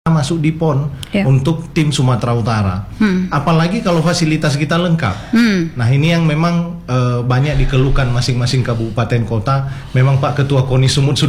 masuk di PON untuk tim Sumatera Utara. Apalagi kalau fasilitas kita lengkap. Nah, ini yang memang banyak dikeluhkan masing-masing kabupaten kota. Memang Pak Ketua KONI Sumut sudah